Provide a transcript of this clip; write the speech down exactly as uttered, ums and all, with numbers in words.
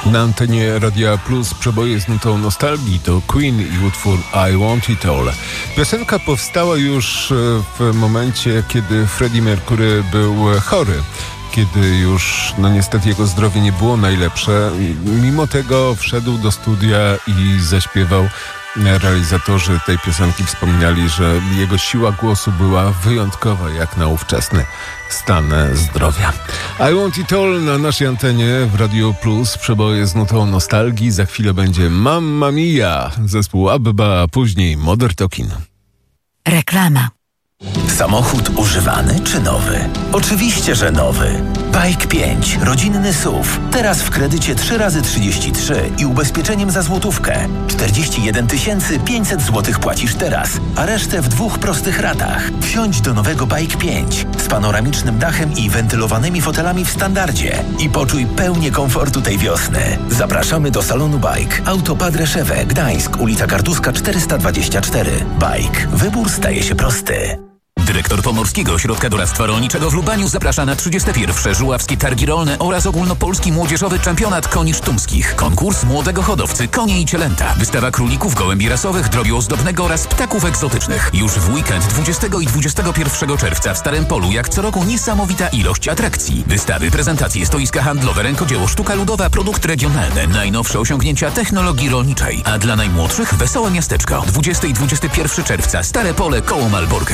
Na antenie Radia Plus przeboje z nutą nostalgii to Queen i utwór I Want It All. Piosenka powstała już w momencie, kiedy Freddie Mercury był chory. Kiedy już, no niestety, jego zdrowie nie było najlepsze. Mimo tego wszedł do studia i zaśpiewał. Realizatorzy tej piosenki wspominali, że jego siła głosu była wyjątkowa jak na ówczesny stan zdrowia. I Want It All na naszej antenie w Radio Plus. Przeboje z nutą nostalgii. Za chwilę będzie Mamma Mia, zespół Abba, a później Modern Talking. Reklama. Samochód używany czy nowy? Oczywiście, że nowy. Bike pięć, rodzinny S U V. Teraz w kredycie trzy razy trzydzieści trzy i ubezpieczeniem za złotówkę. czterdzieści jeden tysięcy pięćset złotych płacisz teraz, a resztę w dwóch prostych ratach. Wsiądź do nowego Bike pięć z panoramicznym dachem i wentylowanymi fotelami w standardzie i poczuj pełnię komfortu tej wiosny. Zapraszamy do salonu Bike. Auto Padre Szewę, Gdańsk, ulica Kartuska czterysta dwadzieścia cztery. Bike. Wybór staje się prosty. Dyrektor Pomorskiego Ośrodka Doradztwa Rolniczego w Lubaniu zaprasza na trzydzieste pierwsze Żuławskie Targi Rolne oraz ogólnopolski młodzieżowy czempionat koni sztumskich. Konkurs młodego hodowcy, konie i cielęta. Wystawa królików, gołębi rasowych, drobiu ozdobnego oraz ptaków egzotycznych. Już w weekend dwudziestego i dwudziestego pierwszego czerwca w Starym Polu jak co roku niesamowita ilość atrakcji. Wystawy, prezentacje, stoiska handlowe, rękodzieło, sztuka ludowa, produkty regionalne, najnowsze osiągnięcia technologii rolniczej. A dla najmłodszych wesołe miasteczko. dwudziestego i dwudziestego pierwszego czerwca Stare Pole koło Malborka.